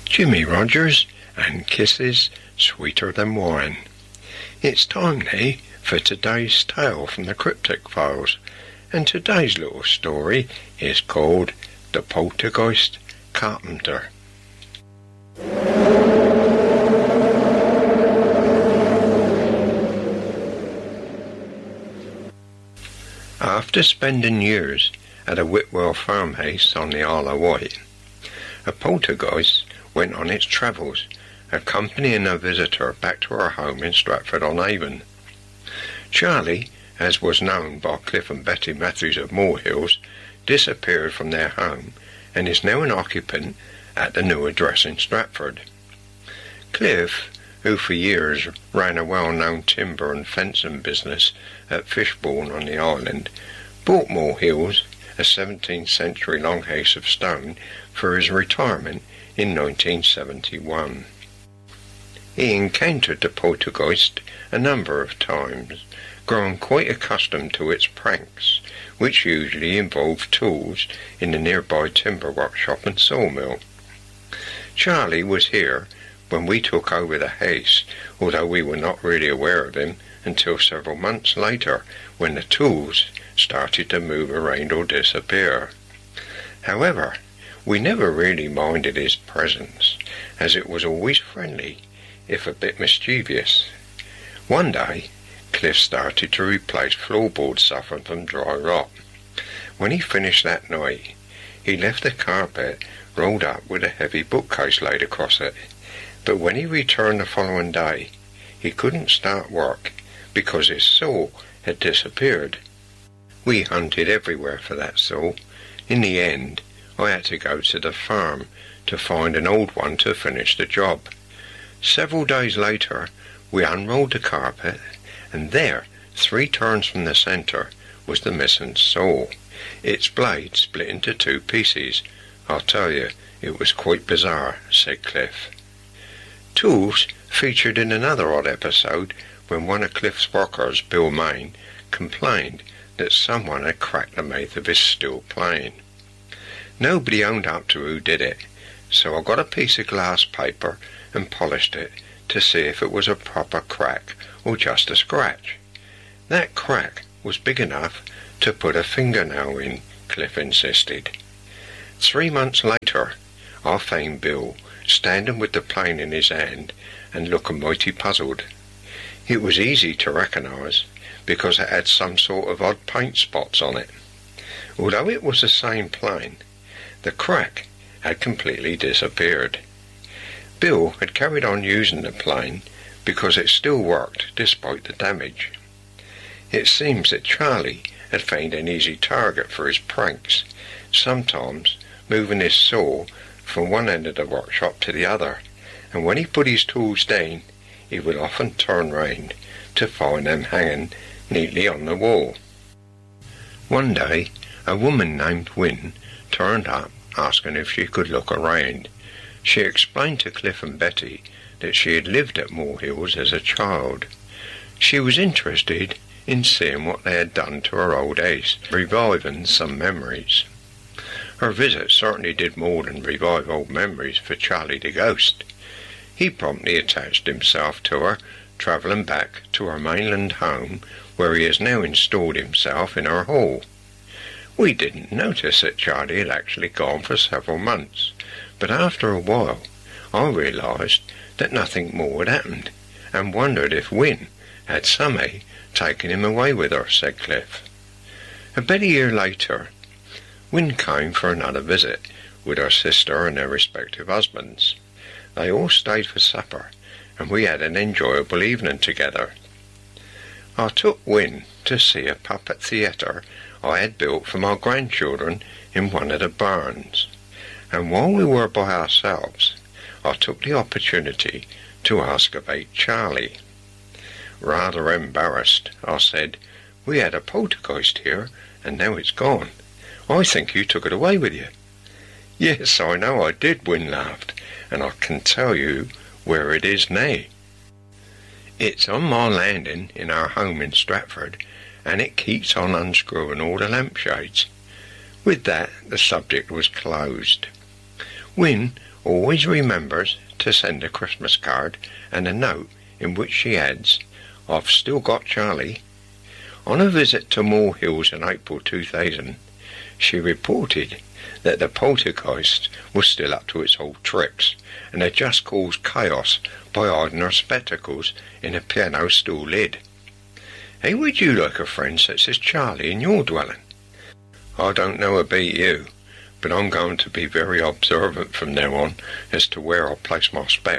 Jimmy Rogers and kisses sweeter than wine. It's time now for today's tale from the Cryptic Files, and today's little story is called The Poltergeist Carpenter. After spending years at a Whitwell farmhouse on the Isle of Wight, a poltergeist went on its travels, accompanying a visitor back to her home in Stratford-on-Avon. Charlie, as was known by Cliff and Betty Matthews of Moorhills, disappeared from their home and is now an occupant at the new address in Stratford. Cliff, who for years ran a well-known timber and fencing business at Fishbourne on the island, bought Moorhills, a 17th century longhouse of stone, for his retirement in 1971. He encountered the poltergeist a number of times, growing quite accustomed to its pranks, which usually involved tools in the nearby timber workshop and sawmill. Charlie was here when we took over the house, although we were not really aware of him until several months later, when the tools started to move around or disappear. However, we never really minded his presence, as it was always friendly, if a bit mischievous. One day, Cliff started to replace floorboards suffering from dry rot. When he finished that night, he left the carpet rolled up with a heavy bookcase laid across it. But when he returned the following day, he couldn't start work because his saw had disappeared. We hunted everywhere for that saw. In the end, I had to go to the farm to find an old one to finish the job. Several days later, we unrolled the carpet, and there, 3 turns from the centre, was the missing saw. Its blade split into 2 pieces. I'll tell you, it was quite bizarre, said Cliff. Tools featured in another odd episode when one of Cliff's workers, Bill Main, complained that someone had cracked the mouth of his steel plane. Nobody owned up to who did it, so I got a piece of glass paper and polished it to see if it was a proper crack or just a scratch. That crack was big enough to put a fingernail in, Cliff insisted. 3 months later, I found Bill standing with the plane in his hand and looking mighty puzzled. It was easy to recognise because it had some sort of odd paint spots on it. Although it was the same plane, the crack had completely disappeared. Bill had carried on using the plane because it still worked despite the damage. It seems that Charlie had found an easy target for his pranks, sometimes moving his saw from one end of the workshop to the other, and when he put his tools down, he would often turn round to find them hanging neatly on the wall. One day, a woman named Wynne turned up asking if she could look around. She explained to Cliff and Betty that she had lived at Moorhills as a child. She was interested in seeing what they had done to her old house, reviving some memories. Her visit certainly did more than revive old memories for Charlie the Ghost. He promptly attached himself to her, travelling back to her mainland home, where he has now installed himself in her hall. We didn't notice that Charlie had actually gone for several months, but after a while I realised that nothing more had happened, and wondered if Wynne had somehow taken him away with her, said Cliff. About a year later, Wynne came for another visit with her sister and their respective husbands. They all stayed for supper, and we had an enjoyable evening together. I took Wynne to see a puppet theatre I had built for my grandchildren in one of the barns, and while we were by ourselves, I took the opportunity to ask about Charlie. Rather embarrassed, I said, "We had a poltergeist here, and now it's gone. I think you took it away with you." "Yes, I know I did," Wynne laughed, "and I can tell you where it is now. It's on my landing in our home in Stratford, and it keeps on unscrewing all the lampshades." With that, the subject was closed. Wynne always remembers to send a Christmas card and a note in which she adds, "I've still got Charlie." On a visit to Moor Hills in April 2000, she reported that the poltergeist was still up to its old tricks and had just caused chaos by hiding her spectacles in a piano stool lid. Hey, would you like a friend such as Charlie in your dwelling? I don't know about you, but I'm going to be very observant from now on as to where I place my specs.